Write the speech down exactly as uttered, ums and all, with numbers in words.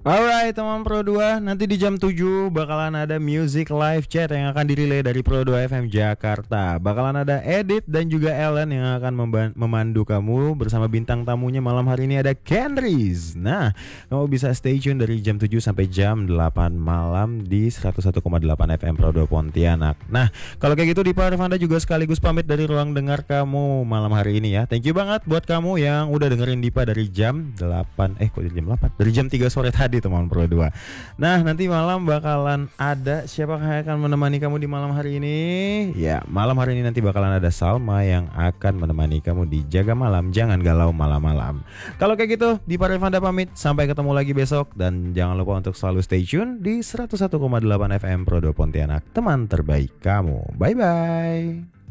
Alright teman Pro dua, nanti di jam tujuh bakalan ada music live chat yang akan dirilai dari Pro dua F M Jakarta. Bakalan ada Edit dan juga Ellen yang akan memban- memandu kamu bersama bintang tamunya malam hari ini ada Kenris. Nah, kamu bisa stay tune dari jam tujuh sampai jam delapan malam di seratus satu koma delapan F M Pro dua Pontianak. Nah, kalau kayak gitu Dipa Arifanda juga sekaligus pamit dari ruang dengar kamu malam hari ini ya. Thank you banget buat kamu yang udah dengerin Dipa dari jam delapan eh kok dari jam delapan? Dari jam tiga sore tadi teman Pro dua. Nah, nanti malam bakalan ada siapa yang akan menemani kamu di malam hari ini? Ya, malam hari ini nanti bakalan ada Salma yang akan menemani kamu di Jaga Malam. Jangan galau malam-malam. Kalau kayak gitu, Dipa Arifanda pamit. Sampai ketemu lagi besok dan jangan lupa untuk selalu stay tune di seratus satu koma delapan F M Pro dua Pontianak. Teman terbaik kamu. Bye bye.